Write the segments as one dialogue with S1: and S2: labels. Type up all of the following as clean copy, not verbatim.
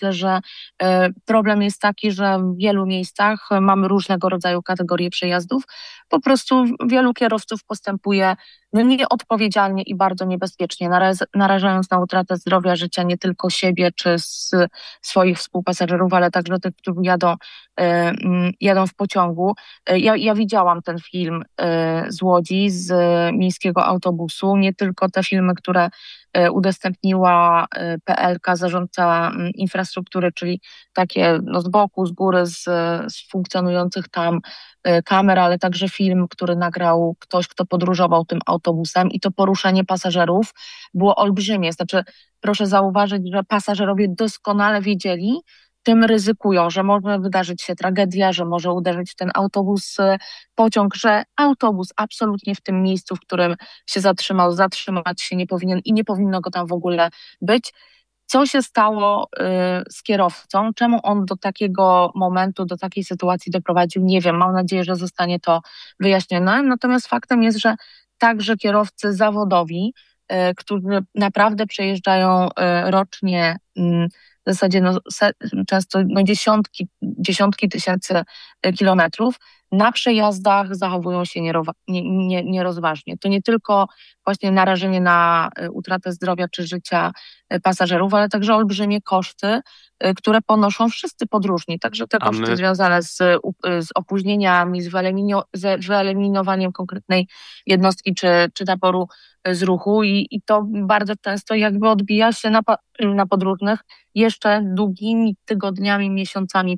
S1: Myślę, że problem jest taki, że w wielu miejscach mamy różnego rodzaju kategorie przejazdów. Po prostu wielu kierowców postępuje no, nieodpowiedzialnie i bardzo niebezpiecznie, narażając na utratę zdrowia, życia nie tylko siebie czy swoich współpasażerów, ale także tych, którzy jadą w pociągu. Ja widziałam ten film z Łodzi, z miejskiego autobusu, nie tylko te filmy, które udostępniła PLK, zarządca infrastruktury, czyli takie no, z boku, z góry, z funkcjonujących tam kamer, ale także film, który nagrał ktoś, kto podróżował tym autobusem i to poruszenie pasażerów było olbrzymie. Znaczy, proszę zauważyć, że pasażerowie doskonale wiedzieli, tym ryzykują, że może wydarzyć się tragedia, że może uderzyć w ten autobus pociąg, że autobus absolutnie w tym miejscu, w którym się zatrzymał, zatrzymać się nie powinien i nie powinno go tam w ogóle być. Co się stało z kierowcą? Czemu on do takiego momentu, do takiej sytuacji doprowadził? Nie wiem. Mam nadzieję, że zostanie to wyjaśnione. Natomiast faktem jest, że także kierowcy zawodowi, którzy naprawdę przejeżdżają rocznie w zasadzie no, często no, dziesiątki tysięcy kilometrów, na przejazdach zachowują się nierozważnie. To nie tylko właśnie narażenie na utratę zdrowia czy życia pasażerów, ale także olbrzymie koszty, które ponoszą wszyscy podróżni. Także te
S2: A
S1: koszty
S2: my
S1: związane z opóźnieniami, z wyeliminowaniem konkretnej jednostki czy taboru z ruchu i to bardzo często jakby odbija się na podróżnych jeszcze długimi tygodniami, miesiącami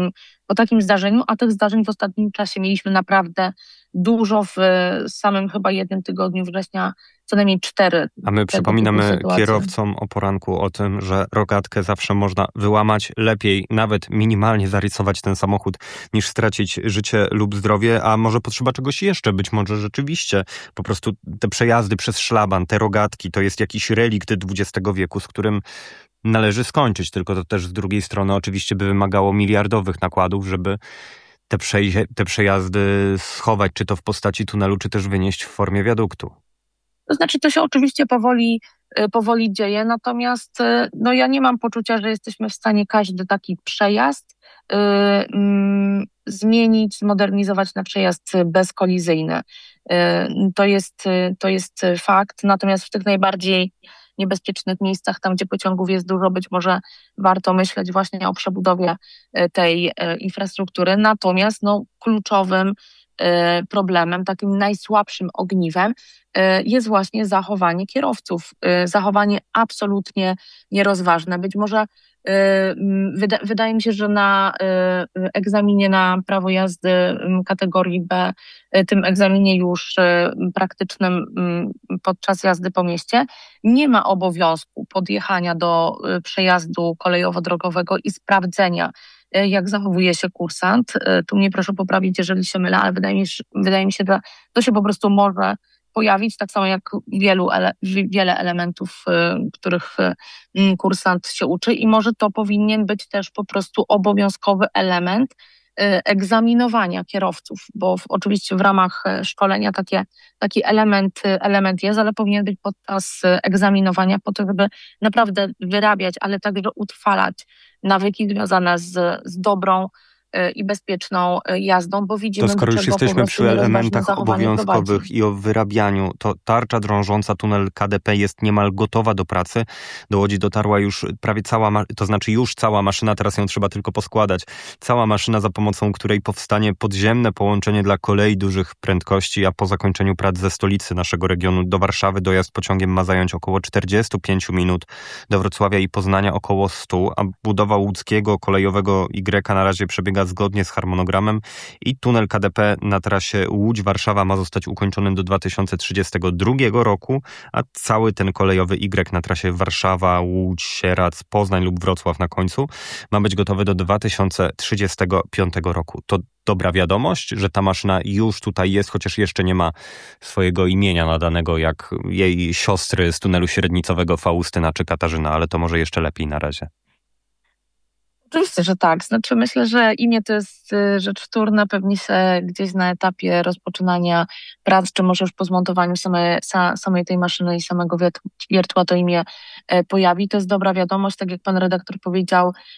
S1: po takim zdarzeniu, a tych zdarzeń w ostatnim czasie mieliśmy naprawdę dużo. W samym chyba jednym tygodniu września co najmniej 4
S2: A my
S1: tego typu
S2: przypominamy
S1: sytuacje.
S2: kierowcom o poranku o tym, że rogatkę zawsze można wyłamać, lepiej nawet minimalnie zarysować ten samochód, niż stracić życie lub zdrowie, a może potrzeba czegoś jeszcze, być może rzeczywiście po prostu te przejazdy przez szlaban, te rogatki, to jest jakiś relikt XX wieku, z którym należy skończyć, tylko to też z drugiej strony oczywiście by wymagało miliardowych nakładów, żeby te przejazdy schować, czy to w postaci tunelu, czy też wynieść w formie wiaduktu.
S1: To znaczy, to się oczywiście powoli dzieje, natomiast no, ja nie mam poczucia, że jesteśmy w stanie każdy taki przejazd zmienić, zmodernizować na przejazd bezkolizyjny. To jest fakt, natomiast w tych najbardziej niebezpiecznych miejscach, tam gdzie pociągów jest dużo, być może warto myśleć właśnie o przebudowie tej infrastruktury. Natomiast no, kluczowym problemem, takim najsłabszym ogniwem jest właśnie zachowanie kierowców. Zachowanie absolutnie nierozważne. Być może wydaje mi się, że na egzaminie na prawo jazdy kategorii B, tym egzaminie już praktycznym podczas jazdy po mieście, nie ma obowiązku podjechania do przejazdu kolejowo-drogowego i sprawdzenia, jak zachowuje się kursant. Tu mnie proszę poprawić, jeżeli się mylę, ale wydaje mi się, że to się po prostu może pojawić, tak samo jak wiele elementów, których kursant się uczy i może to powinien być też po prostu obowiązkowy element egzaminowania kierowców, bo oczywiście w ramach szkolenia taki element jest, ale powinien być podczas egzaminowania po to, żeby naprawdę wyrabiać, ale także utrwalać nawyki związane z dobrą i bezpieczną jazdą, bo
S2: To
S1: widzimy, do
S2: skoro już
S1: czego po
S2: jesteśmy
S1: prostu
S2: przy
S1: nierozważne
S2: elementach
S1: zachowanie prowadzi.
S2: obowiązkowych i o wyrabianiu, to tarcza drążąca tunel KDP jest niemal gotowa do pracy. Do Łodzi dotarła już prawie to znaczy już cała maszyna, teraz ją trzeba tylko poskładać. Cała maszyna, za pomocą której powstanie podziemne połączenie dla kolei dużych prędkości, a po zakończeniu prac ze stolicy naszego regionu do Warszawy dojazd pociągiem ma zająć około 45 minut, do Wrocławia i Poznania około 100, a budowa łódzkiego kolejowego Y na razie przebiega zgodnie z harmonogramem i tunel KDP na trasie Łódź-Warszawa ma zostać ukończony do 2032 roku, a cały ten kolejowy Y na trasie Warszawa, Łódź, Sieradz, Poznań lub Wrocław na końcu ma być gotowy do 2035 roku. To dobra wiadomość, że ta maszyna już tutaj jest, chociaż jeszcze nie ma swojego imienia nadanego jak jej siostry z tunelu średnicowego Faustyna czy Katarzyna, ale to może jeszcze lepiej na razie.
S1: Oczywiście, że tak. Znaczy myślę, że imię to jest rzecz wtórna, pewnie się gdzieś na etapie rozpoczynania prac, czy może już po zmontowaniu samej tej maszyny i samego wiertła to imię pojawi. To jest dobra wiadomość, tak jak pan redaktor powiedział,